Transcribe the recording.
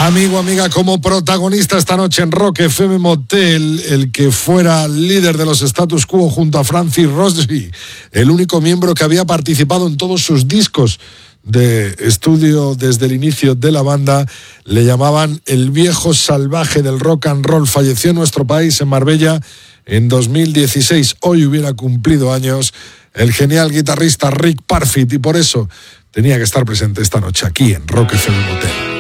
Amigo, amiga, como protagonista esta noche en Rock FM Motel, el que fuera líder de los Status Quo junto a Francis Rossi, el único miembro que había participado en todos sus discos de estudio desde el inicio de la banda, le llamaban el viejo salvaje del rock and roll. Falleció en nuestro país, en Marbella, en 2016. Hoy hubiera cumplido años el genial guitarrista Rick Parfitt, y por eso tenía que estar presente esta noche aquí en Rock FM Motel.